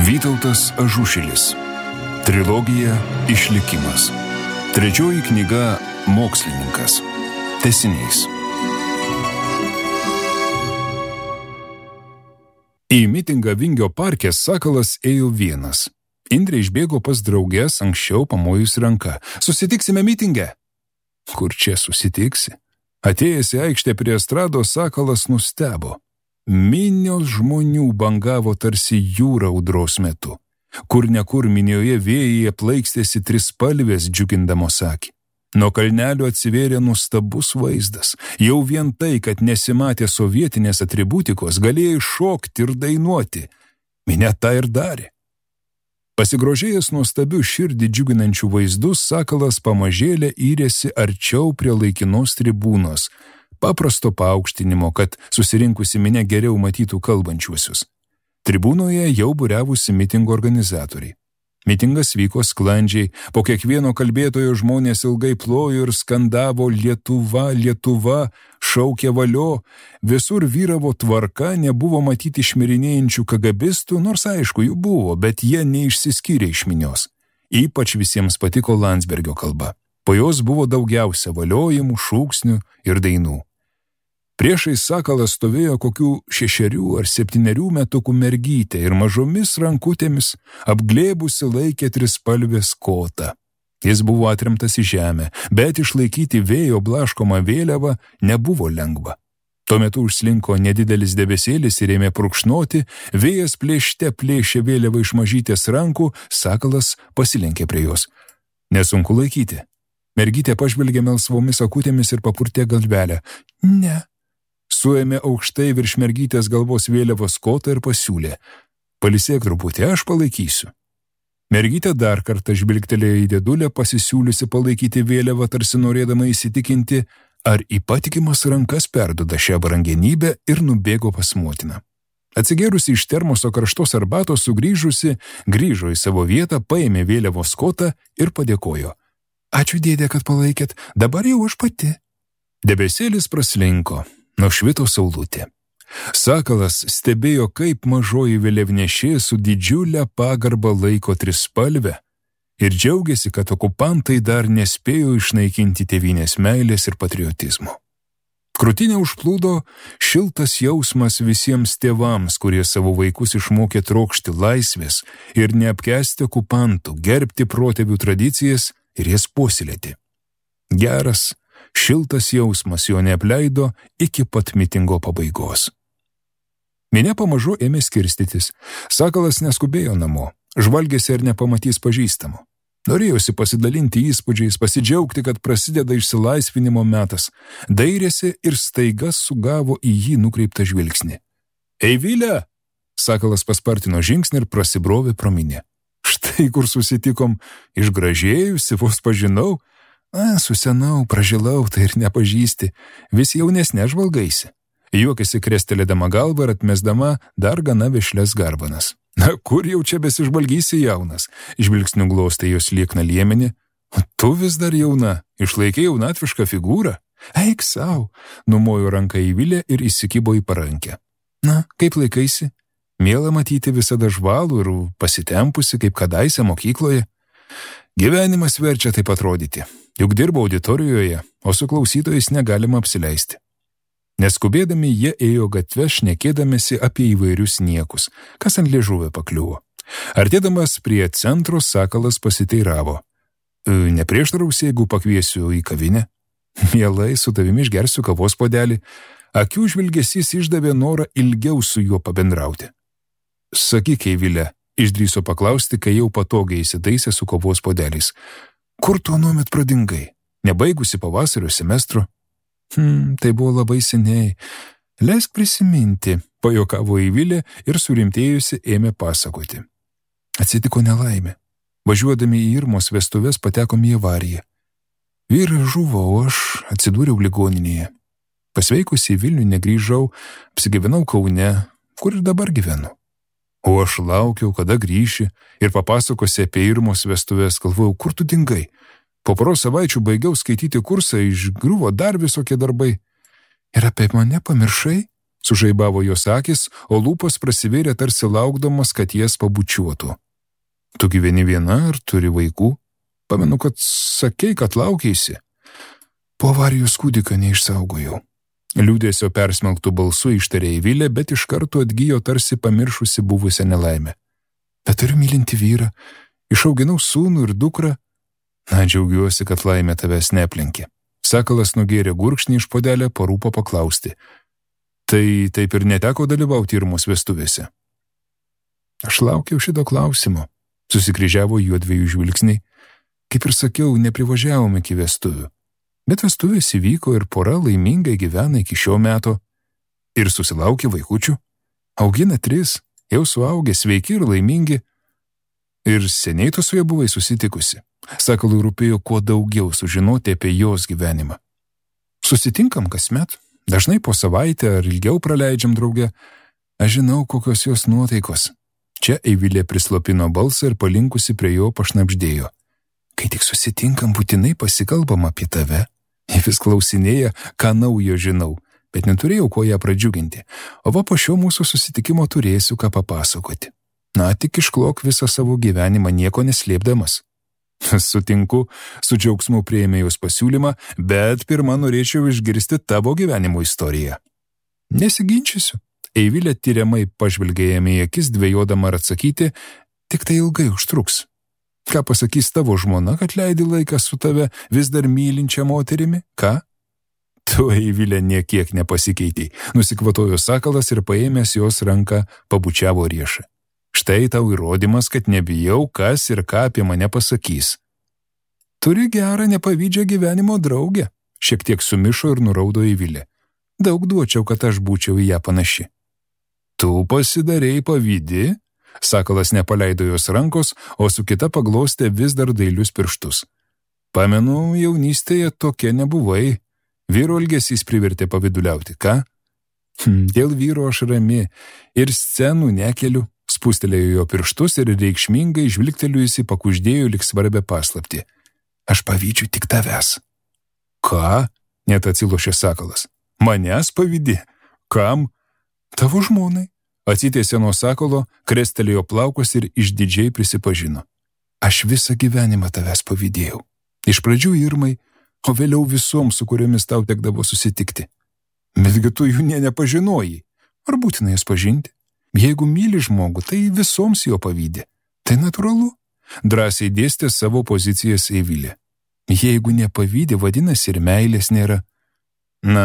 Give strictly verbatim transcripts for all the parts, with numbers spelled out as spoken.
Vytautas Ažušilis. Trilogija Išlikimas. Trečioji knyga Mokslininkas. Tęsinys. Į mitingą Vingio parke Sakalas ėjo vienas. Indrė išbėgo pas drauges anksčiau pamojus ranką. Susitiksime mitinge? Kur čia susitiksi? Atėjęs į aikštę prie estrados, Sakalas nustebo. Minios žmonių bangavo tarsi jūra audros metu. Kur nekur minioje vėjyje plaikstėsi trispalvės džiugindamos akį. Nuo kalnelio atsivėrė nuostabus vaizdas. Jau vien tai, kad nesimatė sovietinės atributikos, galėjo šokti ir dainuoti. Minia tą ir darė. Pasigrožėjęs nuostabių širdį džiuginančių vaizdus, Sakalas pamažėlę įrėsi arčiau prie laikinos tribūnos, paprasto paaukštinimo, kad susirinkusi minia geriau matytų kalbančiuosius. Tribūnoje jau būriavusi mitingo organizatoriai. Mitingas vyko sklandžiai, po kiekvieno kalbėtojo žmonės ilgai plojo ir skandavo Lietuva, Lietuva, šaukė valio, visur vyravo tvarka, nebuvo matyti šmirinėjančių kagabistų, nors aišku jų buvo, bet jie neišsiskyrė iš minios. Ypač visiems patiko Landsbergio kalba. Po jos buvo daugiausia valiojimų, šūksnių ir dainų. Priešais Sakalas stovėjo kokių šešerių ar septynerių metukų mergytė ir mažomis rankutėmis apglėbusi laikė trispalvės kotą. Jis buvo atremtas į žemę, bet išlaikyti vėjo blaškomą vėliavą nebuvo lengva. Tuo metu užslinko nedidelis debesėlis ir ėmė purkšnoti, vėjas plėšte plėšė vėliavą iš mažytės rankų, Sakalas pasilenkė prie jos. Nesunku laikyti. Mergytė pažvelgė melsvomis akutėmis ir papurtė galvelę. Ne. Suėmė aukštai virš mergytės galvos vėliavos kotą ir pasiūlė. Palisėk truputį, aš palaikysiu. Mergytė dar kartą žvilgtelėjo į dėdulę, pasisiūliusi palaikyti vėliavą, tarsi norėdama įsitikinti, ar į patikimas rankas perduoda šią brangenybę, ir nubėgo pas motiną. Atsigėrusi iš termoso karštos arbatos, sugrįžusi, grįžo į savo vietą, paėmė vėliavos kotą ir padėkojo. Ačiū, dėdė, kad palaikėt, dabar jau aš pati. Debesėlis praslinko. Nušvito saulutė. Sakalas stebėjo, kaip mažoji vėliavnešė su didžiulė pagarba laiko trispalvę ir džiaugiasi, kad okupantai dar nespėjo išnaikinti tėvynės meilės ir patriotizmo. Krūtinę užplūdo šiltas jausmas visiems tėvams, kurie savo vaikus išmokė trokšti laisvės ir neapkęsti okupantų, gerbti protėvių tradicijas ir jas puoselėti. Geras, šiltas jausmas jo neapleido iki pat mitingo pabaigos. Minia pamažu ėmė skirstytis. Sakalas neskubėjo namo, žvalgėsi ar nepamatys pažįstamo. Norėjosi pasidalinti įspūdžiais, pasidžiaugti, kad prasideda išsilaisvinimo metas. Dairėsi ir staiga sugavo į jį nukreiptą žvilgsnį. Ei, Vilė! Sakalas paspartino žingsnį ir prasibrovė pro minią. Štai kur susitikom, išgražėjusi, vos pažinau. A, susenau, pražilau, tai ir nepažįsti, vis jaunesnė žvalgaisi. Juokėsi krestelėdama galvą ir atmesdama dar gana vešlias garbanas. Na, kur jau čia besižvalgysi jaunas? Žvilgsniu glostė jos liekną liemenį. Tu vis dar jauna, išlaikė jaunatvišką figūrą. Eik sau, numojo ranką į Vilę ir įsikibo į parankę. Na, kaip laikaisi? Miela matyti visada žvalų ir pasitempusi, kaip kadaise mokykloje. Gyvenimas verčia taip atrodyti. Juk dirbo auditorijoje, o su klausytojais negalima apsileisti. Neskubėdami jie ėjo gatve, šnekėdamėsi apie įvairius niekus, kas ant liežuvio pakliuvo. Artėdamas prie centro, Sakalas pasiteiravo. Neprieštarausi, jeigu pakviesiu į kavinę? Mielai, su tavimi išgersiu kavos puodelį. Akių žvilgesys išdavė norą ilgiau su juo pabendrauti. Sakyk, Vilė, išdrįso paklausti, kai jau patogiai įsitaisė su kavos puodeliais. Kur tu anuomet pradingai? Nebaigusi pavasario semestro? Hmm, tai buvo labai seniai. Leisk prisiminti, pajokavo į Vilę ir surimtėjusi ėmė pasakoti. Atsitiko nelaimė. Važiuodami į Irmos vestuves patekom į avariją. Vyras žuvo, o aš atsidūriau ligoninėje. Pasveikusi į Vilnių negrįžau, apsigyvenau Kaune, kur ir dabar gyvenu. O aš laukiau, kada grįši, ir papasakosi apie Irmos vestuves, galvojau, kur tu dingai. Po poros savaičių baigiau skaityti kursą, išgriuvo dar visokie darbai. Ir apie mane pamiršai? Sužaibavo jos akis, o lūpos prasivėrė tarsi laukdamas, kad jas pabučiuotų. Tu gyveni viena ar turi vaikų? Pamenu, kad sakei, kad laukeisi. Po avarijos kūdikio neišsaugojau. Liūdėsio persmelktų balsu ištarė Eivilė, bet iš karto atgijo tarsi pamiršusi buvusią nelaimę. Bet turiu mylinti vyrą, išauginau sūnų ir dukrą. Na, džiaugiuosi, kad laimė tavęs neaplenkė. Sakalas nugėrė gurkšnį iš puodelio, parūpo paklausti. Tai taip ir neteko dalyvauti Irmos vestuvėse. Aš laukiau šito klausimo. Susikryžiavo juodviejų žvilgsniai. Kaip ir sakiau, neprivažiavome iki vestuvių. Bet vestuvės įvyko ir pora laimingai gyvena iki šio meto. Ir susilaukė vaikučių. Augina tris, jau suaugę, sveiki ir laimingi. Ir seniai tu su ja buvai susitikusi. Sakalui rūpėjo kuo daugiau sužinoti apie jos gyvenimą. Susitinkam kasmet, dažnai po savaitę ar ilgiau praleidžiam drauge. Aš žinau, kokios jos nuotaikos. Čia Eivilė prislopino balsą ir palinkusi prie jo pašnabždėjo. Kai tik susitinkam, būtinai pasikalbam apie tave. Ji vis klausinėja, ką naujo žinau, bet neturėjau ko ją pradžiuginti. O va po šio mūsų susitikimo turėsiu ką papasakoti. Na, tik išklok visą savo gyvenimą, nieko neslėpdamas. Sutinku, su džiaugsmu priėmė jos pasiūlymą, bet pirmą norėčiau išgirsti tavo gyvenimo istoriją. Nesiginčysiu. Eivilė tyriamai pažvelgė jam į akis, dvejodama ar atsakyti, tik tai ilgai užtruks. Ką pasakys tavo žmona, kad leidi laiką su tave vis dar mylinčia moterimi? Ką? Tu, Eivilė, niekiek nepasikeitei. Nusikvatojo Sakalas ir paėmęs jos ranką pabučiavo riešą. Štai tau įrodymas, kad nebijau, kas ir ką apie mane pasakys. Turi gerą nepavydžią gyvenimo draugę. Šiek tiek sumišo ir nuraudo Eivilė. Daug duočiau, kad aš būčiau į ją panaši. Tu pasidarei pavydi? Sakalas nepaleido jos rankos, o su kita paglostė vis dar dailius pirštus. Pamenu, jaunystėje tokia nebuvai. Vyro elgesys privertė paviduliauti, ką? Hm, dėl vyro aš rami ir scenų nekeliu. Spustelėjo jo pirštus ir reikšmingai žvilgtelėjusi pakuždėjo lyg svarbę paslaptį. Aš pavydžiu tik tavęs. Ką? Net atsilošė Sakalas. Manęs pavydi? Kam? Tavo žmonai. Atsitiesė nuo Sakalo, krestelėjo plaukus ir išdidžiai prisipažino. Aš visą gyvenimą tavęs pavydėjau. Iš pradžių Irmai, o vėliau visoms, su kuriomis tau tekdavo susitikti. Betgi tu jų nė nepažinojai. Ar būtina jas pažinti? Jeigu myli žmogų, tai visoms jo pavydė. Tai natūralu. Drąsiai dėstė savo pozicijas Eivilė. Jeigu nepavydė, vadinasi ir meilės nėra. Na,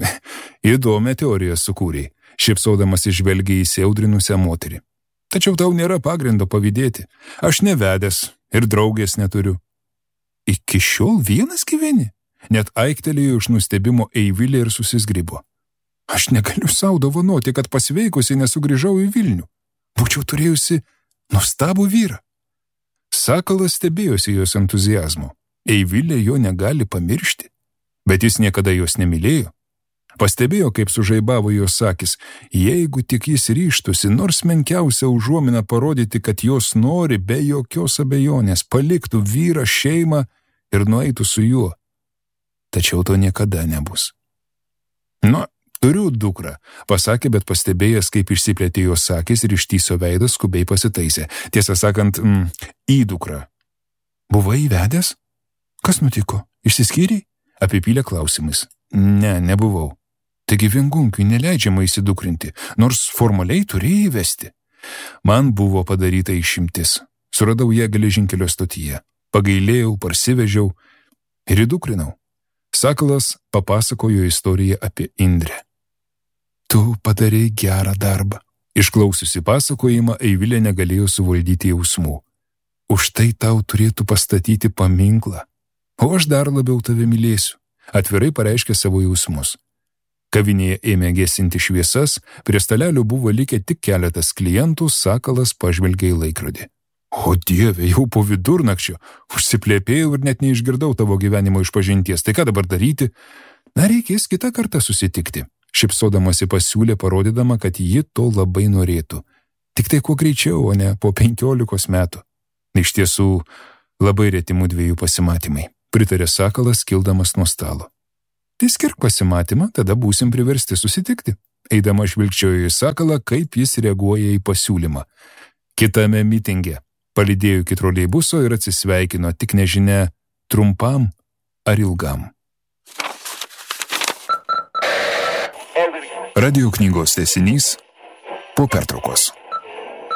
įdomią teoriją sukūrei, šipsodamas išvelgia įsiaudrinusią moterį. Tačiau tau nėra pagrindo pavydėti. Aš nevedęs ir draugės neturiu. Iki šiol vienas gyveni? Net aiktelėjo iš nustebimo Eivilė ir susizgribo. Aš negaliu sau dovanoti, kad pasveikusi nesugrįžau į Vilnių. Būčiau turėjusi nuostabų vyrą. Sakalas stebėjosi jos entuziazmo. Eivilė jo negali pamiršti, bet jis niekada jos nemylėjo. Pastebėjo, kaip sužaibavo jos akis, jeigu tik jis ryžtųsi nors menkiausią užuominą parodyti, kad jos nori be jokios abejonės, paliktų vyrą, šeimą ir nueitų su juo. Tačiau to niekada nebus. Nu, turiu dukrą, pasakė, bet pastebėjęs, kaip išsiplėtė jos akis ir ištįso veidas, skubiai pasitaisė. Tiesą sakant, mm, į dukrą. Buvai įvedęs? Kas nutiko? Išsiskyrei? Apipylė klausimais. Ne, nebuvau. Taigi viengunkiui neleidžiama įsidukrinti, nors formaliai turėjai įvesti. Man buvo padaryta išimtis. Suradau ją geležinkelio stotyje. Pagailėjau, parsivežiau ir įdukrinau. Sakalas papasakojo istoriją apie Indrę. Tu padarei gerą darbą. Išklausiusi pasakojimą, Eivilė negalėjo suvaldyti jausmų. Už tai tau turėtų pastatyti paminklą. O aš dar labiau tave mylėsiu. Atvirai pareiškė savo jausmus. Kavinėje ėmė gesinti šviesas, prie stalelio buvo likę tik keletas klientų, Sakalas pažvelgė į laikrodį. O Dieve, jau po vidurnakčio, užsiplėpėjau ir net neišgirdau tavo gyvenimo išpažinties, tai ką dabar daryti? Na, reikės kitą kartą susitikti. Šipsodamasi pasiūlė, parodydama, kad ji to labai norėtų. Tik tai kuo greičiau, o ne po penkiolikos metų. Iš tiesų, labai reti mudviejų pasimatymai, pritarė Sakalas, kildamas nuo stalo. Tai skirk pasimatymą, tada būsim priversti susitikti. Eidama žvilgčiojo į Sakalą, kaip jis reaguoja į pasiūlymą. Kitame mitinge palydėjo iki troleibuso ir atsisveikino, tik nežinia, trumpam ar ilgam. Radio knygos tęsinys po pertraukos.